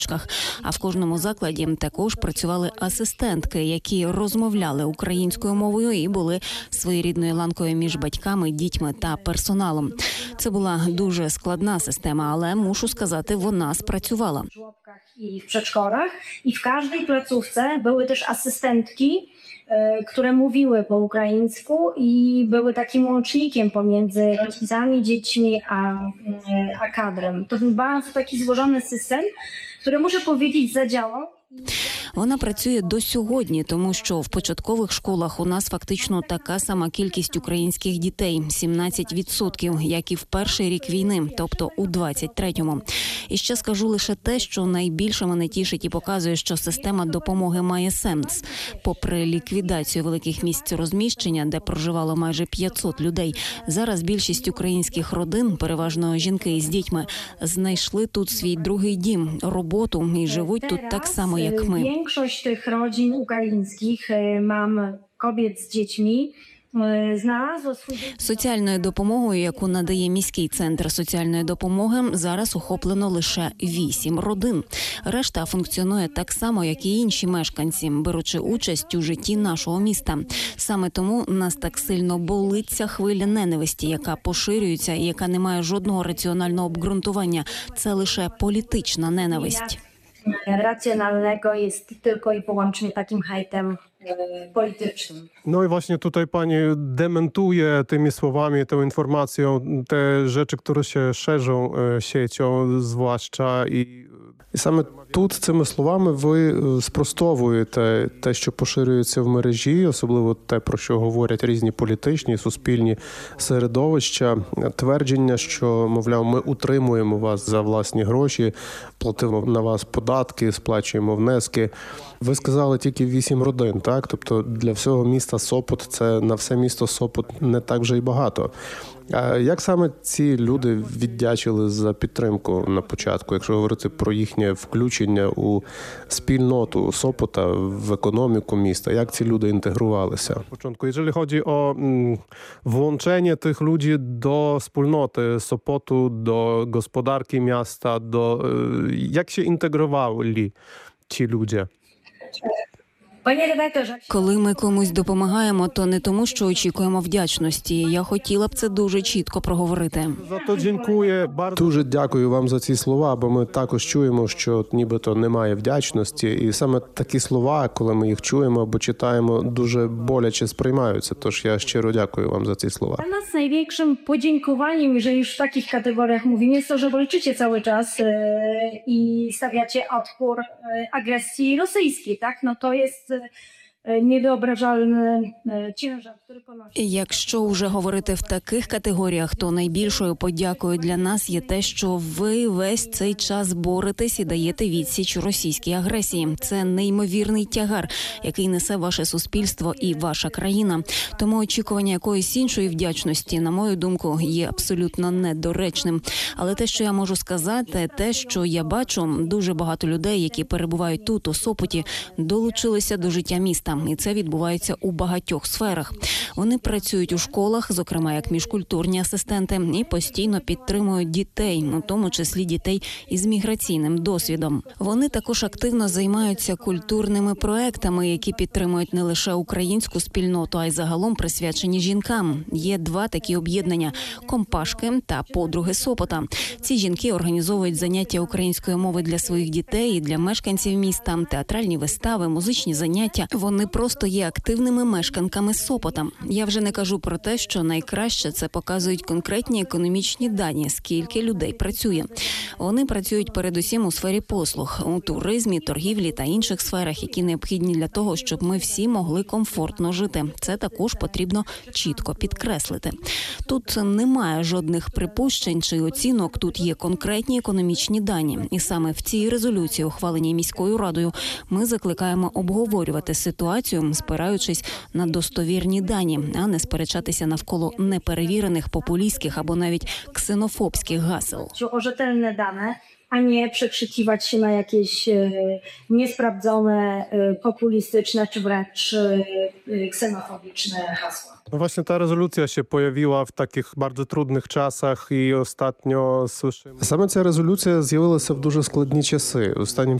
А в кожному закладі також працювали асистентки, які розмовляли українською мовою і були своєрідною ланкою між батьками, дітьми та персоналом. Це була дуже складна система, але, мушу сказати, вона спрацювала. I w przedszkolach i w każdej placówce były też asystentki, które mówiły po ukraińsku i były takim łącznikiem pomiędzy rodzicami, dziećmi a kadrem. To był bardzo taki złożony system, który, muszę powiedzieć, zadziałał. Вона працює до сьогодні, тому що в початкових школах у нас фактично така сама кількість українських дітей – 17%, як і в перший рік війни, тобто у 23-му. І ще скажу лише те, що найбільше мене тішить і показує, що система допомоги має сенс. Попри ліквідацію великих місць розміщення, де проживало майже 500 людей, зараз більшість українських родин, переважно жінки із дітьми, знайшли тут свій другий дім, роботу і живуть тут так само, як ми. Większość tych rodzin ukraińskich, mam kobiet z dziećmi, znalazło swój... Соціальною допомогою, яку надає міський центр соціальної допомоги, зараз охоплено лише 8 родин. Решта функціонує так само, як і інші мешканці, беручи участь у житті нашого міста. Саме тому нас так сильно болить ця хвиля ненависті, яка поширюється і яка не має жодного раціонального обґрунтування. Це лише політична ненависть. Racjonalnego jest tylko i wyłącznie takim hejtem politycznym. No i właśnie tutaj pani dementuje tymi słowami, tą informacją te rzeczy, które się szerzą siecią zwłaszcza і саме тут цими словами ви спростовуєте те, що поширюється в мережі, особливо те, про що говорять різні політичні, суспільні середовища, твердження, що, мовляв, ми утримуємо вас за власні гроші, платимо на вас податки, сплачуємо внески. Ви сказали тільки 8 родин, так? Тобто для всього міста Сопот, це на все місто Сопот не так вже й багато. А як саме ці люди віддячили за підтримку на початку, якщо говорити про їхнє включення у спільноту Сопота, в економіку міста? Як ці люди інтегрувалися? Na początku, jeżeli chodzi o włączenie tych ludzi do wspólnoty Sopotu, do gospodarki miasta, jak się integrowali ci ludzie? Panie redaktorze, Коли ми комусь допомагаємо, то не тому, що очікуємо вдячності. Я хотіла б це дуже чітко проговорити. За то дякую. Дуже дякую вам за ці слова, бо ми також чуємо, що нібито немає вдячності. І саме такі слова, коли ми їх чуємо або читаємо, дуже боляче сприймаються. Тож я щиро дякую вам за ці слова. dla nas największym podziękowaniem, jeżeli już w takich kategoriach mówimy, jest to, że walczycie cały czas i stawiacie odpór agresji rosyjskiej, tak? No to jest niewyobrażalny ciężar, który ponosi. Якщо вже говорити в таких категоріях, то найбільшою подякою для нас є те, що ви весь цей час боретесь і даєте відсіч російській агресії. Це неймовірний тягар, який несе ваше суспільство і ваша країна. Тому очікування якоїсь іншої вдячності, на мою думку, є абсолютно недоречним. Але те, що я можу сказати, те, що я бачу, дуже багато людей, які перебувають тут, у Сопоті, долучилися до життя міста. І це відбувається у багатьох сферах. Вони працюють у школах, зокрема як міжкультурні асистенти, і постійно підтримують дітей, у тому числі дітей із міграційним досвідом. Вони також активно займаються культурними проектами, які підтримують не лише українську спільноту, а й загалом присвячені жінкам. Є 2 такі об'єднання – «Компашки» та «Подруги Сопота». Ці жінки організовують заняття української мови для своїх дітей і для мешканців міста, театральні вистави, музичні заняття. Вони просто є активними мешканками Сопота. Я вже не кажу про те, що найкраще це показують конкретні економічні дані, скільки людей працює. Вони працюють передусім у сфері послуг, у туризмі, торгівлі та інших сферах, які необхідні для того, щоб ми всі могли комфортно жити. Це також потрібно чітко підкреслити. Тут немає жодних припущень чи оцінок, тут є конкретні економічні дані. І саме в цій резолюції, ухваленій міською радою, ми закликаємо обговорювати ситуацію, спираючись на достовірні дані, а не сперечатися навколо неперевірених популістських або навіть ксенофобських гасел. O rzetelne dane, a nie przekrzykiwać się na jakieś niesprawdzone, populistyczne czy wręcz ksenofobiczne hasła. No właśnie ta rezolucja się pojawiła w takich bardzo trудних czasach і ostatnio słyszymy. Саме ця резолюція з'явилася в дуже складні часи. Останнім